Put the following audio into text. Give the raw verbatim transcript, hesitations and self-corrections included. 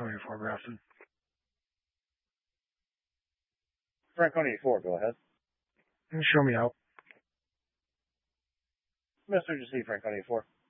Franconia four, Grafton. Franconia four, go ahead. Show me out. Mister Just see Franconia four.